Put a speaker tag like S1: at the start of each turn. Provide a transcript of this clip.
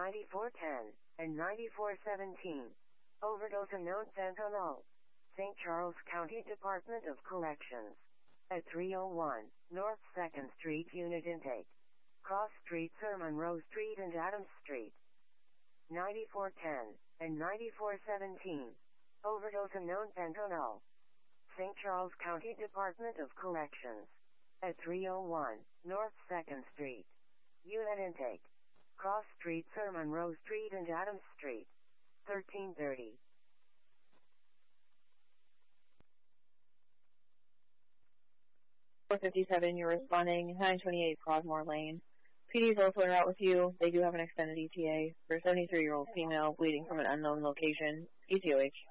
S1: 9410 and 9417. Overdose unknown fentanyl. St. Charles County Department of Corrections. At 301 North 2nd Street Unit Intake. Cross Street, Sir Monroe Street and Adams Street. 9410 and 9417. Overdose unknown fentanyl. St. Charles County Department of Corrections. At 301 North 2nd Street. Unit Intake. Cross Street, Sir Monroe Street and Adams Street. 1330.
S2: .457, you're responding 928 Crosmore Lane. PD is also en route with you. They do have an extended ETA for a 73-year-old female bleeding from an unknown location. ETOH.